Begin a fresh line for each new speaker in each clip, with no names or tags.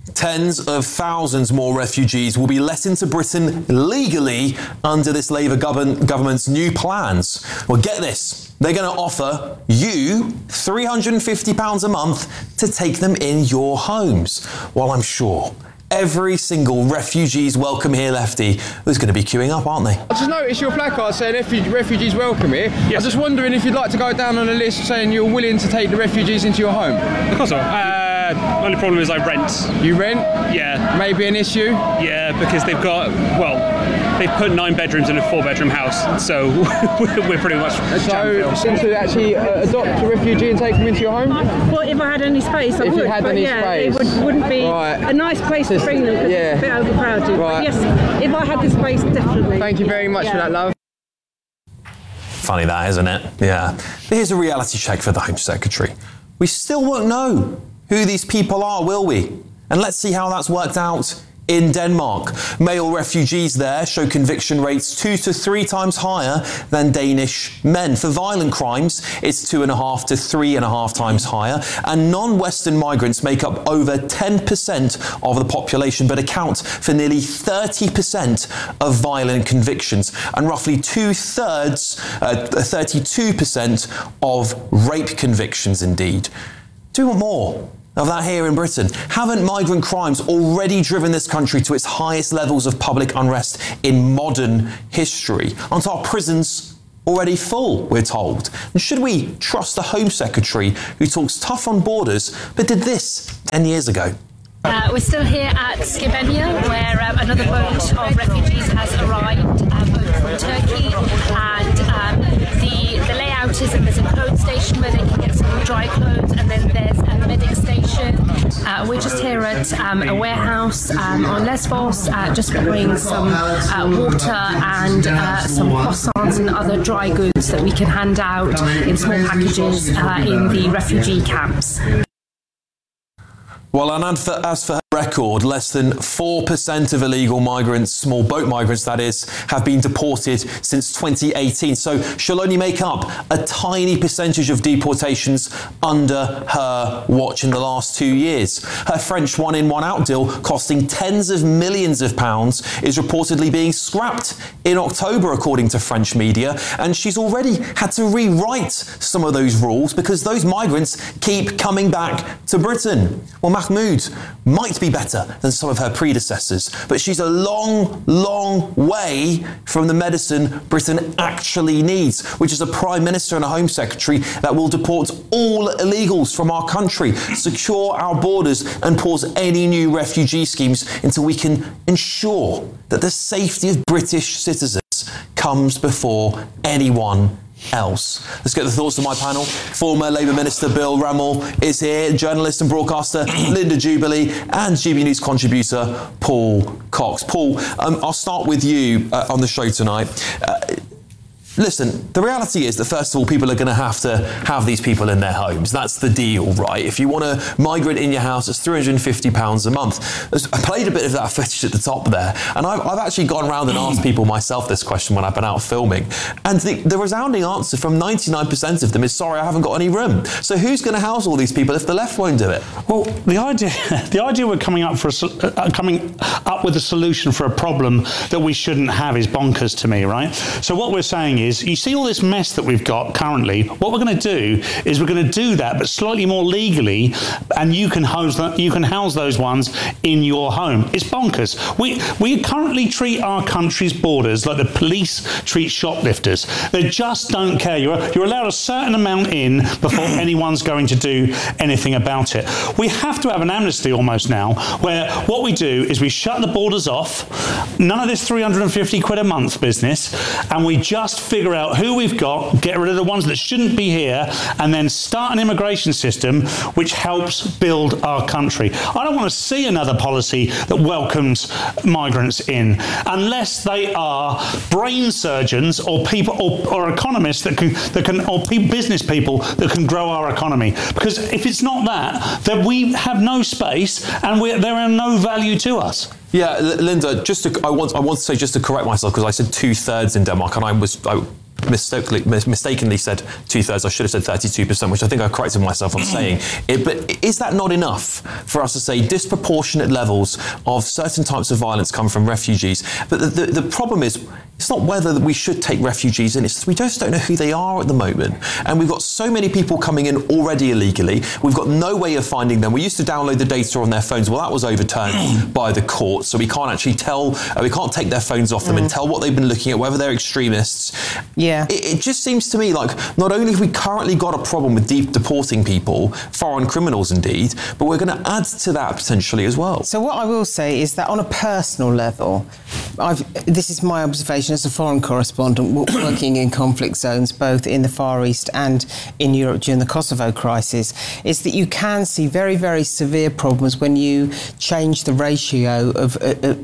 Tens of thousands more refugees will be let into Britain legally under this Labour government's new plans. Well, get this. They're going to offer you £350 a month to take them in your homes. Well, I'm sure every single refugees welcome here lefty is going to be queuing up, aren't they?
I just noticed your placard saying refugees welcome here. Yes. I was just wondering if you'd like to go down on a list saying you're willing to take the refugees into your home.
Of course not. Only problem is I rent.
You rent?
Yeah.
Maybe an issue?
Yeah, because they've put 9 bedrooms in a 4-bedroom house, so we're pretty much
So, to actually adopt a refugee and take them into your home?
Well, if I had any space, I would.
If you had any space.
It wouldn't be a nice place to bring them because it's a bit overcrowded. Right. But yes, if I had the space, definitely.
Thank you very much for that, love.
Funny that, isn't it? Yeah. Here's a reality check for the Home Secretary. We still won't know who these people are, will we? And let's see how that's worked out in Denmark. Male refugees there show conviction rates 2 to 3 times higher than Danish men. For violent crimes, it's 2.5 to 3.5 times higher. And non-Western migrants make up over 10% of the population, but account for nearly 30% of violent convictions and roughly 32% of rape convictions indeed. Do you want more of that here in Britain? Haven't migrant crimes already driven this country to its highest levels of public unrest in modern history? Aren't our prisons already full, we're told? And should we trust the Home Secretary who talks tough on borders but did this 10 years ago?
We're still here at Skibenia, where another boat of refugees has arrived over from Turkey, and the layout is that there's a clothes station where they can get some dry clothes, and then there's a medic station. We're just here at a warehouse on Lesbos, just bringing some water and some croissants and other dry goods that we can hand out in small packages in the refugee camps.
Well, and as for her record, less than 4% of illegal migrants, small boat migrants that is, have been deported since 2018. So she'll only make up a tiny percentage of deportations under her watch in the last 2 years. Her French one-in, one-out deal, costing tens of millions of pounds, is reportedly being scrapped in October, according to French media. And she's already had to rewrite some of those rules because those migrants keep coming back to Britain. Well, Mahmoud might be better than some of her predecessors, but she's a long, long way from the medicine Britain actually needs, which is a Prime Minister and a Home Secretary that will deport all illegals from our country, secure our borders and pause any new refugee schemes until we can ensure that the safety of British citizens comes before anyone else. Let's get the thoughts of my panel. Former Labour Minister Bill Rummel is here, journalist and broadcaster Linda Jubilee, and GB News contributor Paul Cox. Paul, I'll start with you on the show tonight. Listen, the reality is that, first of all, people are going to have these people in their homes. That's the deal, right? If you want a migrant in your house, it's £350 a month. I played a bit of that footage at the top there, and I've actually gone around and asked people myself this question when I've been out filming, and the resounding answer from 99% of them is, sorry, I haven't got any room. So who's going to house all these people if the left won't do it?
Well, the idea we're coming up with a solution for a problem that we shouldn't have is bonkers to me, right? So what we're saying is, you see all this mess that we've got currently, what we're going to do is we're going to do that, but slightly more legally, and you can house those ones in your home. It's bonkers. We currently treat our country's borders like the police treat shoplifters. They just don't care. You're allowed a certain amount in before anyone's going to do anything about it. We have to have an amnesty almost now, where what we do is we shut the borders off, none of this 350 quid a month business, and we just figure out who we've got, get rid of the ones that shouldn't be here, and then start an immigration system which helps build our country. I don't want to see another policy that welcomes migrants in unless they are brain surgeons or people or economists that can business people that can grow our economy. Because if it's not that, then we have no space and there are no value to us.
Yeah, Linda, I want to say, just to correct myself, because I said 2/3 in Denmark, and I mistakenly said 2/3. I should have said 32%, which I think I corrected myself on saying. But is that not enough for us to say disproportionate levels of certain types of violence come from refugees? But the problem is, it's not whether we should take refugees in, it's we just don't know who they are at the moment. And we've got so many people coming in already illegally. We've got no way of finding them. We used to download the data on their phones. Well, that was overturned by the court, so we can't actually tell, we can't take their phones off them and tell what they've been looking at, whether they're extremists.
Yeah.
It just seems to me like not only have we currently got a problem with deporting people, foreign criminals indeed, but we're going to add to that potentially as well.
So what I will say is that on a personal level, this is my observation as a foreign correspondent working in conflict zones, both in the Far East and in Europe during the Kosovo crisis, is that you can see very, very severe problems when you change the ratio of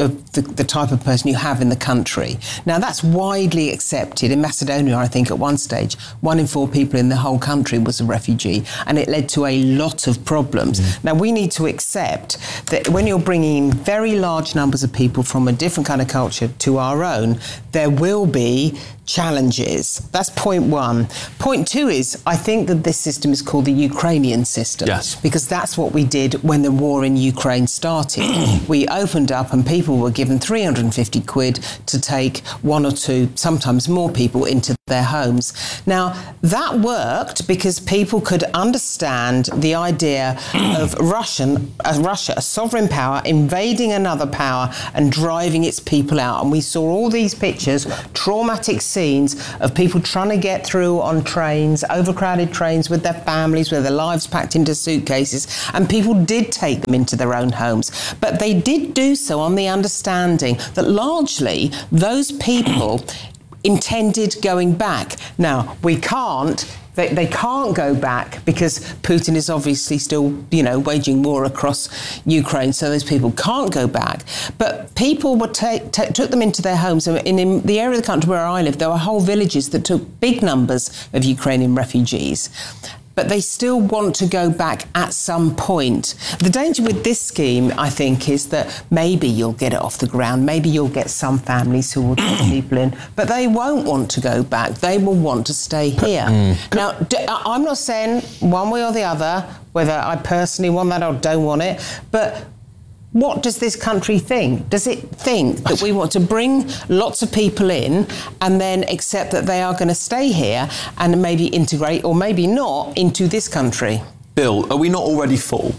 the type of person you have in the country. Now, that's widely accepted. In Macedonia, I think at one stage, 1 in 4 people in the whole country was a refugee, and it led to a lot of problems. Now, we need to accept that when you're bringing very large numbers of people from a different kind of culture to our own, there will be challenges. That's point one. Point two is, I think that this system is called the Ukrainian system.
Yes.
Because that's what we did when the war in Ukraine started. We opened up and people were given 350 quid to take 1 or 2, sometimes more people into their homes. Now, that worked because people could understand the idea of Russia, a sovereign power, invading another power and driving its people out. And we saw all these pictures, traumatic scenes of people trying to get through on trains, overcrowded trains with their families, with their lives packed into suitcases, and people did take them into their own homes. But they did do so on the understanding that largely those people intended going back. Now, we can't. They can't go back because Putin is obviously still, waging war across Ukraine, so those people can't go back. But people were took them into their homes. In the area of the country where I live, there were whole villages that took big numbers of Ukrainian refugees. But they still want to go back at some point. The danger with this scheme, I think, is that maybe you'll get it off the ground. Maybe you'll get some families who will take people in, but they won't want to go back. They will want to stay here. Now, I'm not saying one way or the other, whether I personally want that or don't want it, but what does this country think? Does it think that we want to bring lots of people in and then accept that they are going to stay here and maybe integrate or maybe not into this country?
Bill, are we not already full?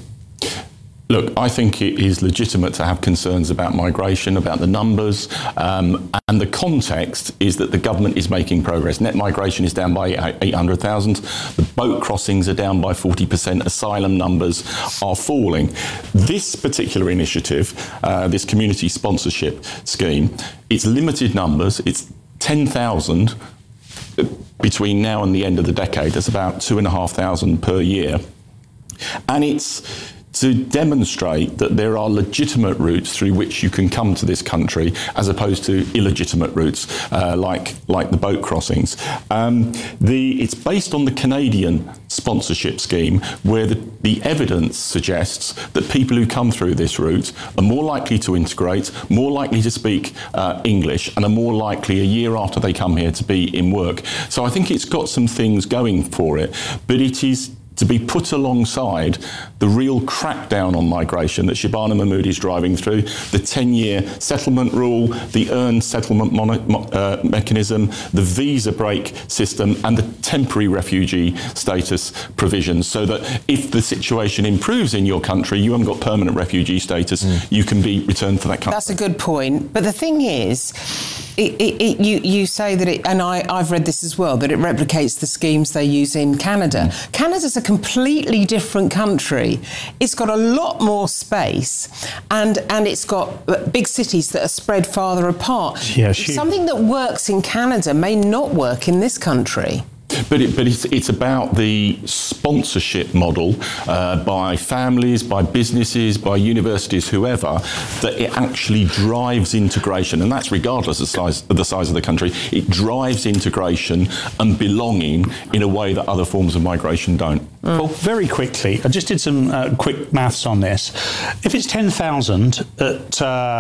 Look, I think it is legitimate to have concerns about migration, about the numbers, and the context is that the government is making progress. Net migration is down by 800,000. The boat crossings are down by 40%. Asylum numbers are falling. This particular initiative, this community sponsorship scheme, it's limited numbers. It's 10,000 between now and the end of the decade. That's about 2,500 per year. And it's to demonstrate that there are legitimate routes through which you can come to this country as opposed to illegitimate routes like the boat crossings. It's based on the Canadian sponsorship scheme where the evidence suggests that people who come through this route are more likely to integrate, more likely to speak English, and are more likely a year after they come here to be in work. So I think it's got some things going for it, but it is to be put alongside the real crackdown on migration that Shabana Mahmood is driving through, the 10-year settlement rule, the earned settlement mechanism, the visa break system, and the temporary refugee status provisions, so that if the situation improves in your country, you haven't got permanent refugee status, you can be returned to that country.
That's a good point. But the thing is, you say that it, and I've read this as well, that it replicates the schemes they use in Canada. Canada's a completely different country. It's got a lot more space, and it's got big cities that are spread farther apart.
Yeah,
something that works in Canada may not work in this country.
But it's about the sponsorship model by families, by businesses, by universities, whoever, that it actually drives integration, and that's regardless of the size of the country. It drives integration and belonging in a way that other forms of migration don't.
Very quickly, I just did some quick maths on this. If it's 10,000 at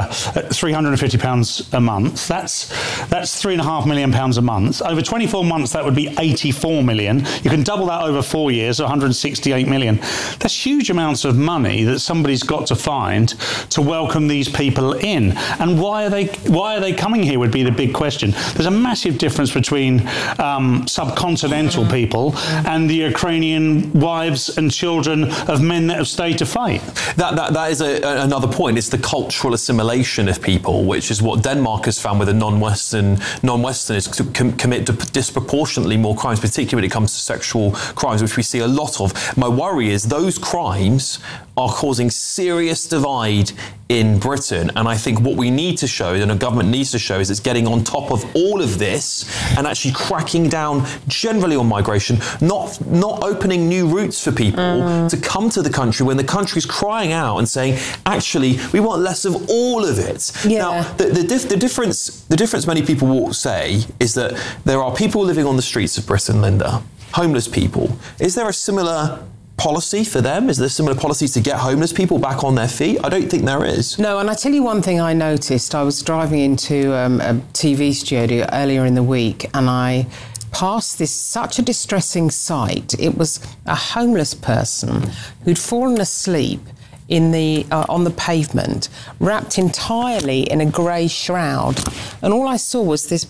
£350 a month, that's £3.5 million a month. Over 24 months, that would be 84 million. You can double that over 4 years, 168 million. That's huge amounts of money that somebody's got to find to welcome these people in. And why are they coming here would be the big question. There's a massive difference between subcontinental people and the Ukrainian wives and children of men that have stayed to fight.
That is another point. It's the cultural assimilation of people, which is what Denmark has found with the non-Westerners commit disproportionately more crimes, particularly when it comes to sexual crimes, which we see a lot of. My worry is those crimes are causing serious divide in Britain, and I think what we need to show, and a government needs to show, is it's getting on top of all of this and actually cracking down generally on migration, not opening new routes for people to come to the country when the country's crying out and saying, actually, we want less of all of it. Yeah. Now, the difference many people will say is that there are people living on the streets of Britain, Linda, homeless people. Is there a similar policy for them? Is there similar policies to get homeless people back on their feet? I don't think there is.
No, and I tell you one thing I noticed. I was driving into a TV studio earlier in the week, and I passed such a distressing sight. It was a homeless person who'd fallen asleep on the pavement, wrapped entirely in a grey shroud, and all I saw was this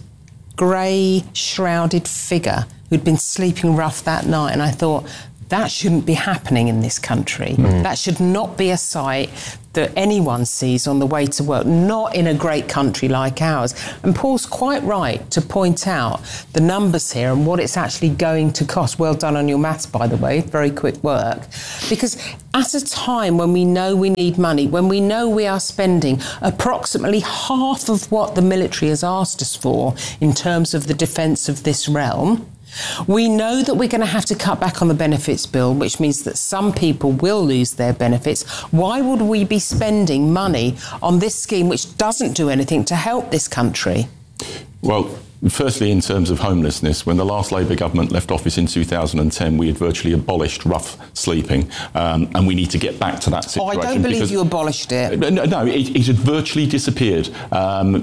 grey shrouded figure who'd been sleeping rough that night, and I thought, that shouldn't be happening in this country. That should not be a sight that anyone sees on the way to work, not in a great country like ours. And Paul's quite right to point out the numbers here and what it's actually going to cost. Well done on your maths, by the way, very quick work. Because at a time when we know we need money, when we know we are spending approximately half of what the military has asked us for in terms of the defence of this realm, we know that we're going to have to cut back on the benefits bill, which means that some people will lose their benefits. Why would we be spending money on this scheme which doesn't do anything to help this country?
Well, firstly, in terms of homelessness, when the last Labour government left office in 2010, we had virtually abolished rough sleeping, and we need to get back to that situation.
Oh, I don't believe you abolished it.
No, it had virtually disappeared. And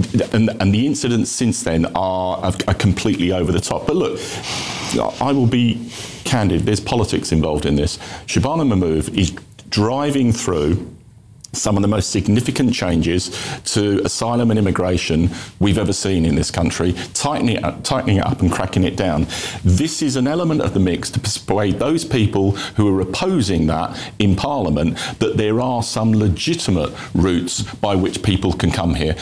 the incidents since then are completely over the top. But look, I will be candid. There's politics involved in this. Shabana Mahmood is driving through some of the most significant changes to asylum and immigration we've ever seen in this country, tightening it up and cracking it down. This is an element of the mix to persuade those people who are opposing that in Parliament that there are some legitimate routes by which people can come here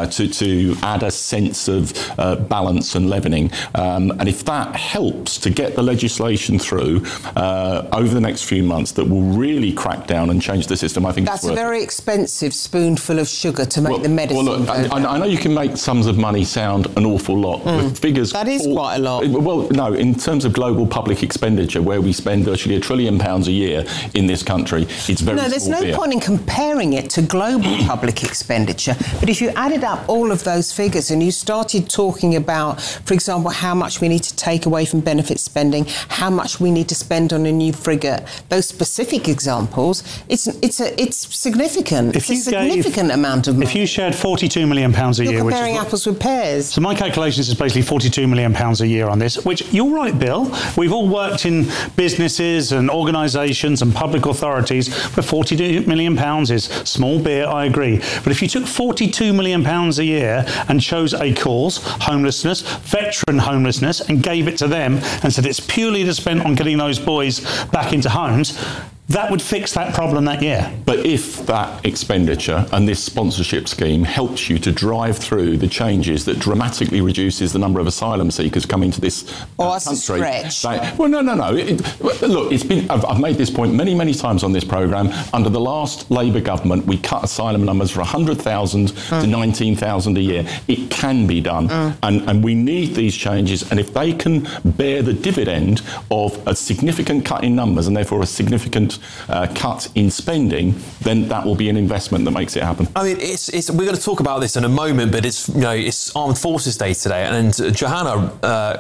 to add a sense of balance and leavening. And if that helps to get the legislation through over the next few months that will really crack down and change the system, I think
that's a very expensive spoonful of sugar to make the medicine.
Well, look, I know you can make sums of money sound an awful lot. With figures,
that is quite a lot.
Well, no, in terms of global public expenditure, where we spend virtually £1 trillion a year in this country, it's very small.
No, there's no point in comparing it to global public expenditure. But if you added up all of those figures and you started talking about, for example, how much we need to take away from benefit spending, how much we need to spend on a new frigate, those specific examples, it's significant. It's a significant amount of money.
If you shared £42 million a year...
You're comparing apples with pears.
So my calculations is basically £42 million a year on this, which, you're right, Bill, we've all worked in businesses and organisations and public authorities where £42 million is small beer, I agree. But if you took £42 million a year and chose a cause, homelessness, veteran homelessness, and gave it to them and said it's purely to spend on getting those boys back into homes, that would fix that problem that year.
But if that expenditure and this sponsorship scheme helps you to drive through the changes that dramatically reduces the number of asylum seekers coming to this
that's
country...
a stretch.
No. Look, I've made this point many, many times on this programme. Under the last Labour government, we cut asylum numbers from 100,000 to 19,000 a year. It can be done. And we need these changes. And if they can bear the dividend of a significant cut in numbers and therefore a significant cut in spending, then that will be an investment that makes it happen.
I mean, we're going to talk about this in a moment, but it's Armed Forces Day today, and Johanna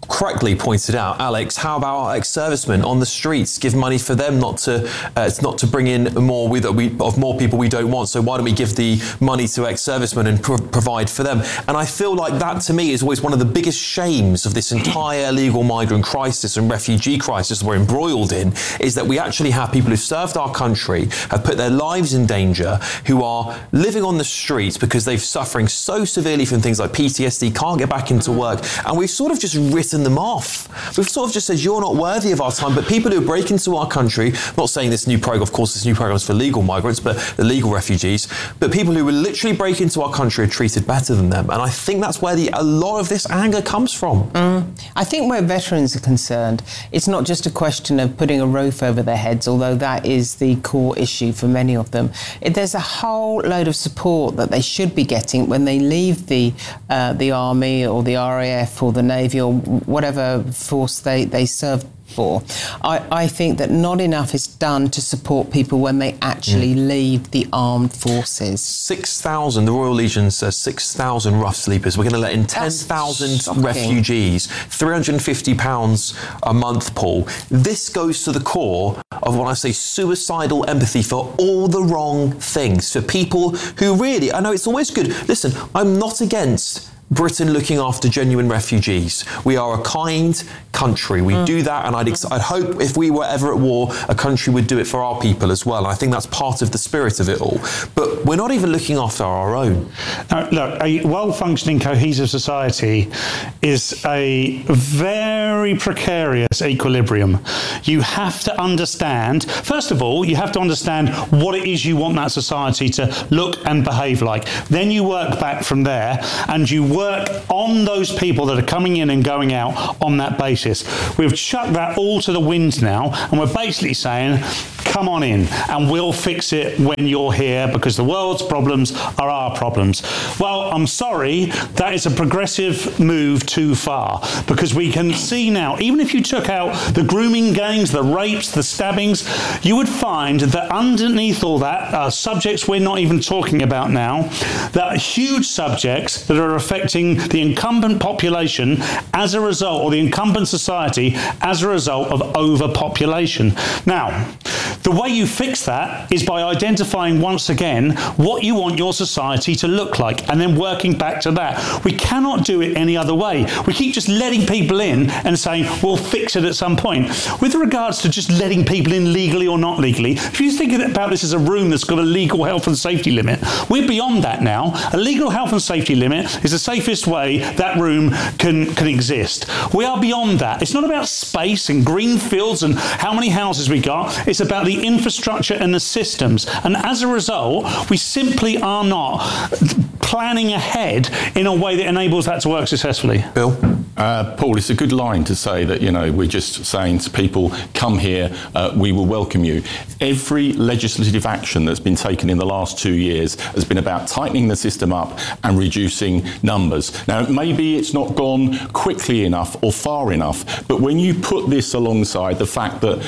correctly pointed out, Alex, how about our ex-servicemen on the streets? Give money for them not to bring in more people we don't want. So why don't we give the money to ex-servicemen and provide for them? And I feel like that, to me, is always one of the biggest shames of this entire illegal migrant crisis and refugee crisis we're embroiled in, is that we actually have people who've served our country, have put their lives in danger, who are living on the streets because they're suffering so severely from things like PTSD, can't get back into work, and we've sort of just written them off. We've sort of just said, you're not worthy of our time. But people who break into our country, not saying this new program, of course this new program is for legal migrants, but the legal refugees, but people who will literally break into our country are treated better than them. And I think that's where a lot of this anger comes from.
I think where veterans are concerned, it's not just a question of putting a roof over their heads, although that is the core issue for many of them. There's a whole load of support that they should be getting when they leave the Army or the RAF or the Navy or whatever force they serve for. I think that not enough is done to support people when they actually leave the armed forces.
6,000, the Royal Legion says 6,000 rough sleepers. We're going to let in 10,000 refugees, £350 a month, Paul. This goes to the core of when I say suicidal empathy for all the wrong things, for people who really, I know it's always good. Listen, I'm not against Britain looking after genuine refugees. We are a kind country. We do that, and I'd hope if we were ever at war, a country would do it for our people as well. And I think that's part of the spirit of it all. But we're not even looking after our own.
Look, a well-functioning, cohesive society is a very precarious equilibrium. You have to understand, first of all, you have to understand what it is you want that society to look and behave like. Then you work back from there, and you work on those people that are coming in and going out on that basis. We've chucked that all to the wind now, and we're basically saying, come on in and we'll fix it when you're here, because the world's problems are our problems. Well, I'm sorry, that is a progressive move too far, because we can see now, even if you took out the grooming gangs, the rapes, the stabbings, you would find that underneath all that are subjects we're not even talking about now, that are huge subjects that are affecting the incumbent population as a result, or the incumbent society as a result of overpopulation. Now, the way you fix that is by identifying once again what you want your society to look like, and then working back to that. We cannot do it any other way. We keep just letting people in and saying, we'll fix it at some point. With regards to just letting people in legally or not legally, if you think about this as a room that's got a legal health and safety limit, we're beyond that now. A legal health and safety limit is the safest way that room can exist. We are beyond that. It's not about space and green fields and how many houses we got. It's about the infrastructure and the systems. And as a result, we simply are not planning ahead in a way that enables that to work successfully.
Bill?
Paul, it's a good line to say that, we're just saying to people, come here, we will welcome you. Every legislative action that's been taken in the last 2 years has been about tightening the system up and reducing numbers. Now, maybe it's not gone quickly enough or far enough, but when you put this alongside the fact that,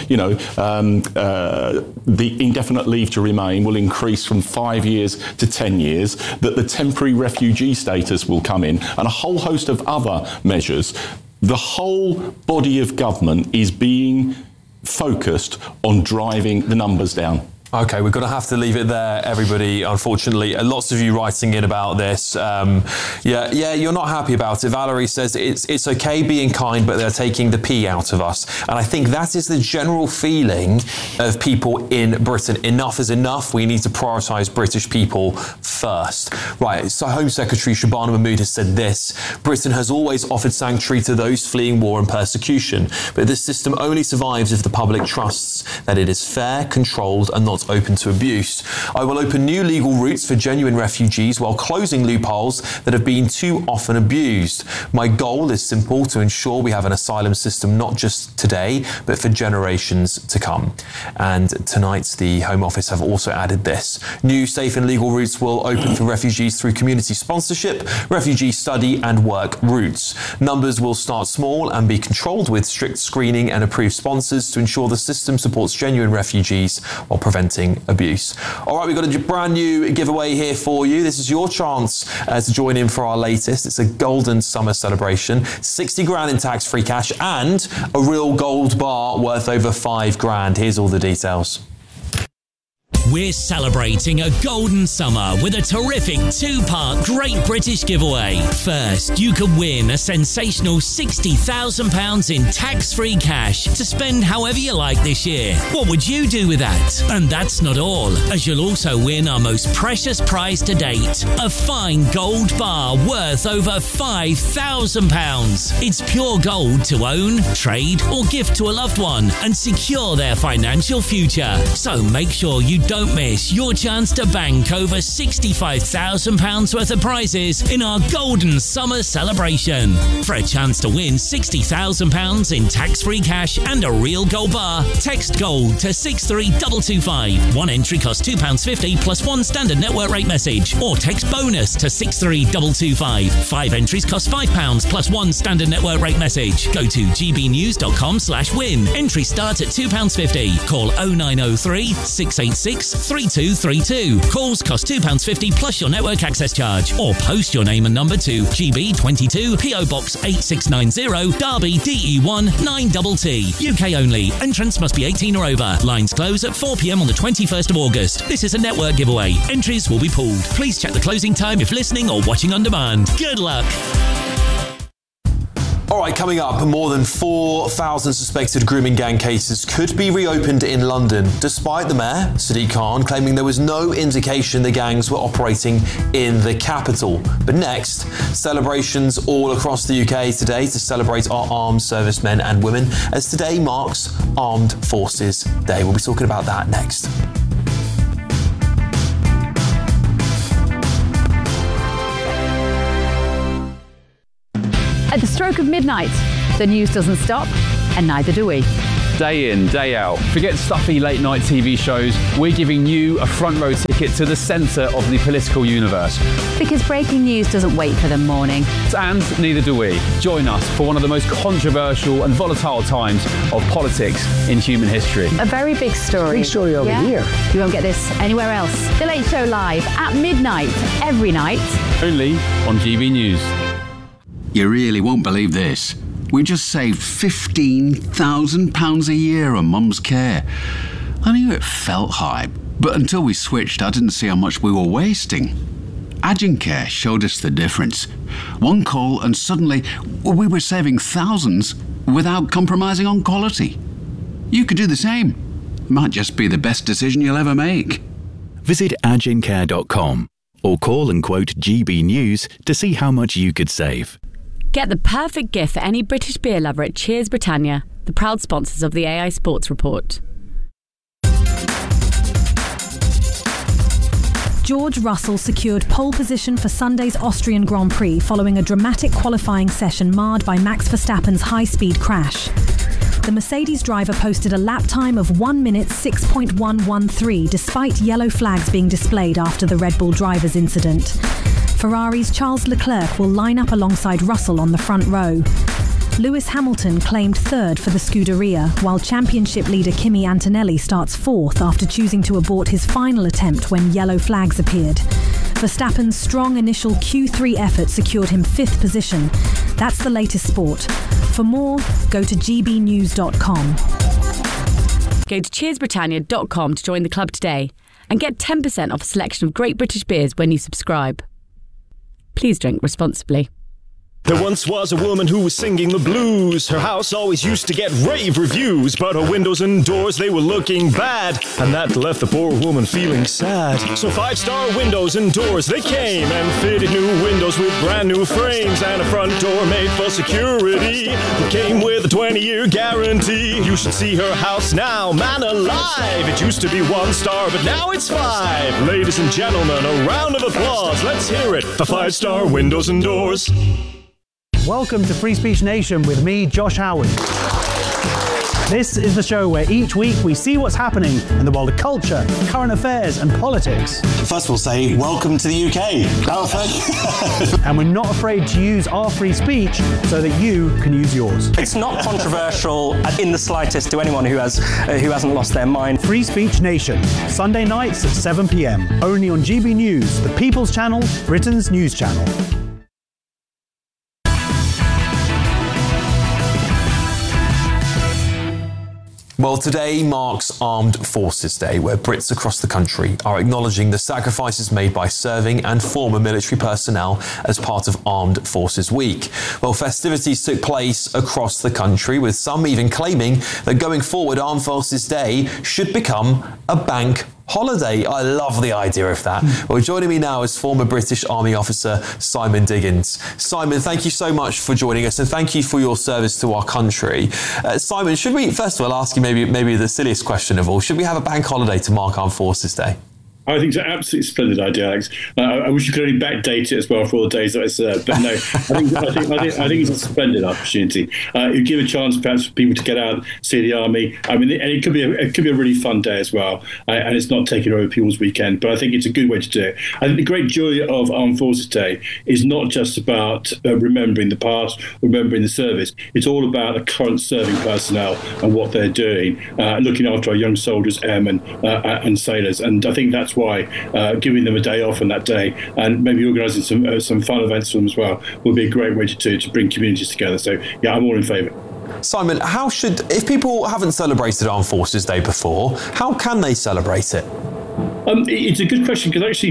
the indefinite leave to remain will increase from 5 years to 10 years, that the temporary refugee status will come in, and a whole host of other measures, the whole body of government is being focused on driving the numbers down.
Okay, we're going to have to leave it there, everybody, unfortunately. Lots of you writing in about this. You're not happy about it. Valerie says it's okay being kind, but they're taking the P out of us. And I think that is the general feeling of people in Britain. Enough is enough. We need to prioritise British people first. Right, so Home Secretary Shabana Mahmood has said this: Britain has always offered sanctuary to those fleeing war and persecution, but this system only survives if the public trusts that it is fair, controlled, and not open to abuse. I will open new legal routes for genuine refugees while closing loopholes that have been too often abused. My goal is simple: to ensure we have an asylum system not just today, but for generations to come. And tonight, the Home Office have also added this: new safe and legal routes will open for refugees through community sponsorship, refugee study and work routes. Numbers will start small and be controlled with strict screening and approved sponsors to ensure the system supports genuine refugees while preventing preventing abuse. All right, we've got a brand new giveaway here for you. This is your chance to join in for our latest. It's a golden summer celebration, 60 grand in tax-free cash and a real gold bar worth over 5 grand. Here's all the details.
We're celebrating a golden summer with a terrific 2-part Great British giveaway. First, you could win a sensational £60,000 in tax-free cash to spend however you like this year. What would you do with that? And that's not all, as you'll also win our most precious prize to date, a fine gold bar worth over £5,000. It's pure gold to own, trade or gift to a loved one and secure their financial future. So make sure you don't miss your chance to bank over £65,000 worth of prizes in our golden summer celebration. For a chance to win £60,000 in tax-free cash and a real gold bar, text GOLD to 63225. One entry costs £2.50 plus one standard network rate message, or text BONUS to 63225. 5 entries cost £5 plus one standard network rate message. Go to gbnews.com/win. Entry starts at £2.50. Call 0903 686 3232. Calls cost £2.50 plus your network access charge, or post your name and number to GB22 PO Box 8690 Derby DE1 9TT. UK only. Entrance must be 18 or over. Lines close at 4 p.m. on the 21st of August. This is a network giveaway. Entries will be pulled. Please check the closing time if listening or watching on demand. Good luck.
All right, coming up, more than 4,000 suspected grooming gang cases could be reopened in London, despite the mayor, Sadiq Khan, claiming there was no indication the gangs were operating in the capital. But next, celebrations all across the UK today to celebrate our armed servicemen and women, as today marks Armed Forces Day. We'll be talking about that next.
At the stroke of midnight, the news doesn't stop, and neither do we.
Day in, day out. Forget stuffy late night TV shows. We're giving you a front row ticket to the centre of the political universe.
Because breaking news doesn't wait for the morning.
And neither do we. Join us for one of the most controversial and volatile times of politics in human history.
A very big story.
Big story over here.
You won't get this anywhere else. The Late Show live at midnight, every night.
Only on GB News.
You really won't believe this. We just saved £15,000 a year on Mum's care. I knew it felt high, but until we switched, I didn't see how much we were wasting. Agencare showed us the difference. One call and suddenly we were saving thousands without compromising on quality. You could do the same. Might just be the best decision you'll ever make.
Visit agencare.com or call and quote GB News to see how much you could save.
Get the perfect gift for any British beer lover at Cheers Britannia, the proud sponsors of the AI Sports Report.
George Russell secured pole position for Sunday's Austrian Grand Prix following a dramatic qualifying session marred by Max Verstappen's high-speed crash. The Mercedes driver posted a lap time of 1 minute 6.113 despite yellow flags being displayed after the Red Bull driver's incident. Ferrari's Charles Leclerc will line up alongside Russell on the front row. Lewis Hamilton claimed third for the Scuderia, while championship leader Kimi Antonelli starts fourth after choosing to abort his final attempt when yellow flags appeared. Verstappen's strong initial Q3 effort secured him 5th position. That's the latest sport. For more, go to gbnews.com.
Go to cheersbritannia.com to join the club today and get 10% off a selection of great British beers when you subscribe. Please drink responsibly.
There once was a woman who was singing the blues. Her house always used to get rave reviews, but her windows and doors, they were looking bad, and that left the poor woman feeling sad. So 5-star Windows and Doors, they came and fitted new windows with brand new frames and a front door made for security that came with a 20-year guarantee. You should see her house now, man alive. It used to be 1 star, but now it's 5. Ladies and gentlemen, a round of applause. Let's hear it for 5-star Windows and Doors.
Welcome to Free Speech Nation with me, Josh Howard.
This is the show where each week we see what's happening in the world of culture, current affairs and politics.
First we'll say, welcome to the UK. Oh, thank you.
And we're not afraid to use our free speech so that you can use yours.
It's not controversial in the slightest to anyone who hasn't lost their mind.
Free Speech Nation, Sunday nights at 7 p.m. Only on GB News, the People's Channel, Britain's news channel.
Well, today marks Armed Forces Day, where Brits across the country are acknowledging the sacrifices made by serving and former military personnel as part of Armed Forces Week. Well, festivities took place across the country, with some even claiming that going forward, Armed Forces Day should become a bank holiday. I love the idea of that. Well, joining me now is former British Army officer Simon Diggins. Simon, thank you so much for joining us, and thank you for your service to our country. Simon, should we first of all ask you maybe the silliest question of all? Should we have a bank holiday to mark Armed Forces Day?
I think it's an absolutely splendid idea, Alex. I wish you could only backdate it as well for all the days that I served, but no, I think it's a splendid opportunity. You give a chance perhaps for people to get out, see the army. I mean, and it could be a really fun day as well, and it's not taking over people's weekend. But I think it's a good way to do it. I think the great joy of Armed Forces Day is not just about remembering the past, remembering the service. It's all about the current serving personnel and what they're doing, looking after our young soldiers, airmen, and sailors. And I think that's why giving them a day off on that day and maybe organising some fun events for them as well would be a great way to bring communities together. So yeah, I'm all in favour.
Simon, if people haven't celebrated Armed Forces Day before, how can they celebrate it?
It's a good question, because actually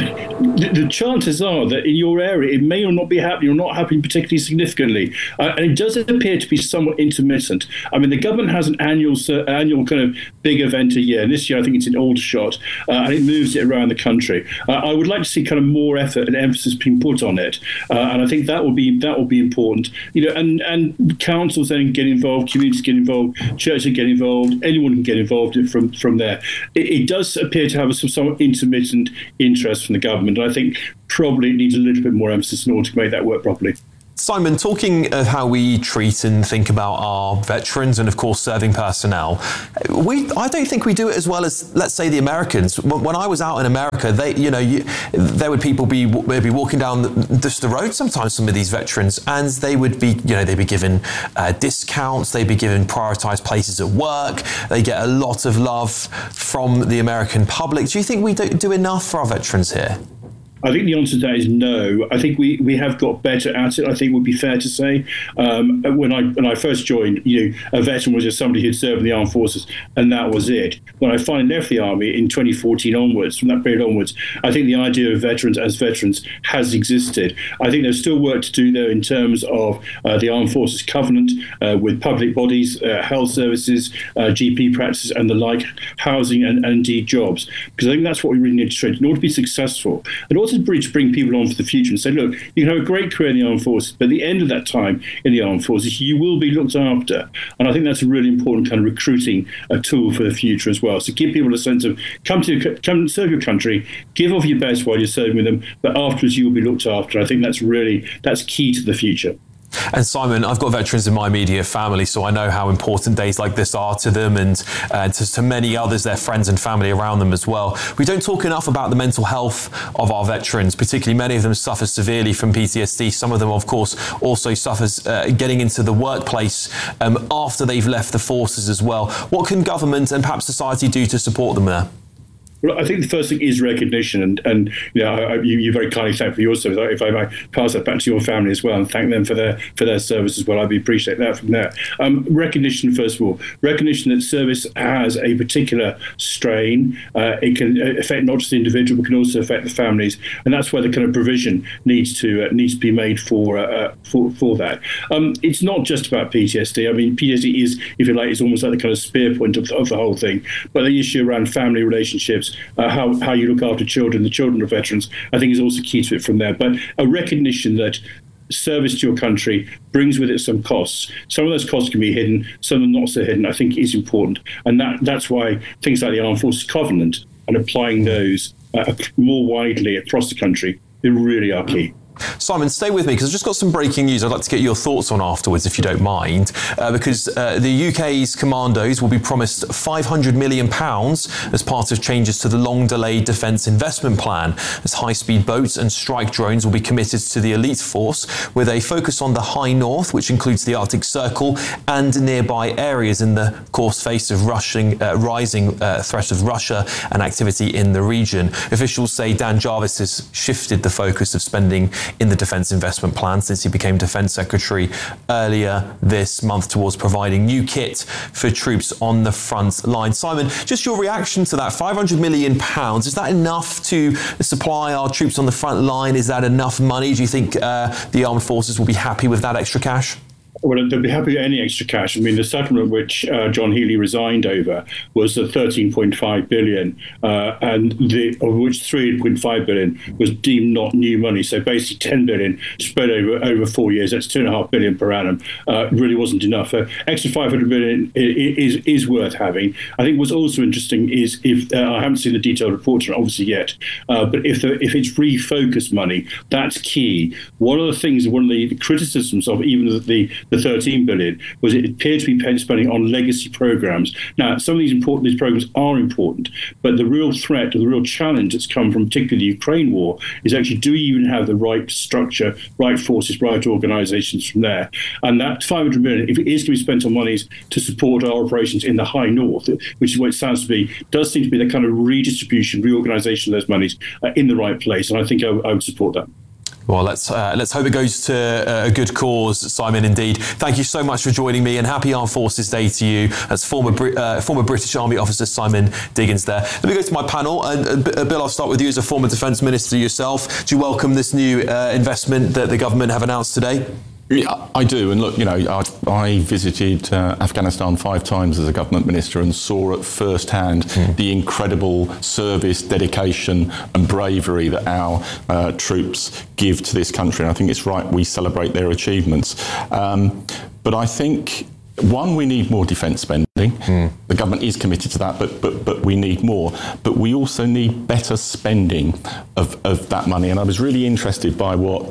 the chances are that in your area it may or not be happening, or not happening particularly significantly, and it does appear to be somewhat intermittent. I mean, the government has an annual kind of big event a year, and this year I think it's in Aldershot, and it moves it around the country. I would like to see kind of more effort and emphasis being put on it, and I think that will be important. You know, and councils then get involved, communities get involved, churches get involved, anyone can get involved from there. It does appear to have some somewhat intermittent interest from the government, and I think probably it needs a little bit more emphasis in order to make that work properly.
Simon, talking of how we treat and think about our veterans and, of course, serving personnel, I don't think we do it as well as, let's say, the Americans. When I was out in America, there would people be maybe walking down the road sometimes, some of these veterans, and they would be, they'd be given discounts, they'd be given prioritised places at work, they get a lot of love from the American public. Do you think we do enough for our veterans here?
I think the answer to that is no. I think we have got better at it, I think would be fair to say. When I first joined, a veteran was just somebody who'd served in the armed forces, and that was it. When I finally left the army in 2014 onwards, from that period onwards, I think the idea of veterans as veterans has existed. I think there's still work to do, though, in terms of the Armed Forces Covenant with public bodies, health services, GP practices and the like, housing and indeed jobs. Because I think that's what we really need to trade in order to be successful. And also to bring people on for the future and say, look, you can have a great career in the armed forces, but at the end of that time in the armed forces, you will be looked after. And I think that's a really important kind of recruiting tool for the future as well. So give people a sense of come and serve your country, give off your best while you're serving with them, but afterwards you will be looked after. I think that's key to the future.
And Simon, I've got veterans in my immediate family, so I know how important days like this are to them and to many others, their friends and family around them as well. We don't talk enough about the mental health of our veterans, particularly many of them suffer severely from PTSD. Some of them, of course, also suffers getting into the workplace after they've left the forces as well. What can government and perhaps society do to support them there?
Well, I think the first thing is recognition, and you very kindly thank for your service. If I might pass that back to your family as well and thank them for their service as well, I'd appreciate that from there. Recognition, first of all, recognition that service has a particular strain. It can affect not just the individual, but can also affect the families, and that's where the kind of provision needs to be made for that. It's not just about PTSD. I mean, PTSD is almost like the kind of spear point of the whole thing, but the issue around family relationships. How you look after children, the children of veterans, I think is also key to it from there. But a recognition that service to your country brings with it some costs. Some of those costs can be hidden, some of them not so hidden, I think is important. And that's why things like the Armed Forces Covenant and applying those more widely across the country, they really are key.
Simon, stay with me because I've just got some breaking news I'd like to get your thoughts on afterwards, if you don't mind, because the UK's commandos will be promised £500 million as part of changes to the long-delayed Defence Investment Plan, as high-speed boats and strike drones will be committed to the elite force with a focus on the high north, which includes the Arctic Circle and nearby areas in the, of course, face of rising threat of Russia and activity in the region. Officials say Dan Jarvis has shifted the focus of spending in the Defence Investment Plan since he became Defence Secretary earlier this month towards providing new kit for troops on the front line. Simon, just your reaction to that, £500 million, is that enough to supply our troops on the front line? Is that enough money? Do you think the armed forces will be happy with that extra cash?
Well, they'll be happy with any extra cash. I mean, the settlement which John Healey resigned over was the 13.5 billion, and of which 3.5 billion was deemed not new money. So basically 10 billion spread over 4 years. That's 2.5 billion per annum. Really wasn't enough. Extra 500 billion is worth having. I think what's also interesting is if I haven't seen the detailed report obviously yet, but if it's refocused money, that's key. One of the criticisms of even the 13 billion was it appeared to be spending on legacy programs. Now, some of these programs are important, but the real threat or the real challenge that's come from particularly the Ukraine war is actually, do you even have the right structure, right forces, right organisations from there? And that 500 million, if it is going to be spent on monies to support our operations in the high north, which is what it sounds to be, does seem to be the kind of redistribution, reorganisation of those monies in the right place. And I think I would support that.
Well, let's hope it goes to a good cause, Simon, indeed. Thank you so much for joining me, and happy Armed Forces Day to you. That's former British Army officer Simon Diggins there. Let me go to my panel. And Bill, I'll start with you as a former Defence Minister yourself. Do you welcome this new investment that the government have announced today?
Yeah, I do. And look, I visited Afghanistan 5 times as a government minister and saw at first hand the incredible service, dedication and bravery that our troops give to this country. And I think it's right we celebrate their achievements. But I think, one, we need more defence spending. The government is committed to that, but we need more. But we also need better spending of that money. And I was really interested by what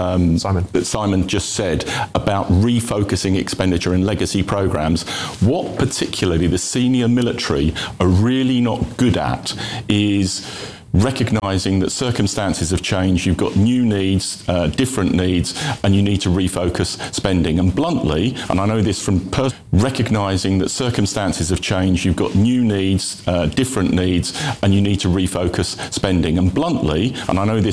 Simon just said about refocusing expenditure in legacy programmes. What particularly the senior military are really not good at is recognising that circumstances have changed, you've got new needs, different needs, and you need to refocus spending. And bluntly, and I know this from recognising that circumstances have changed, you've got new needs, different needs, and you need to refocus spending. And bluntly, and I know this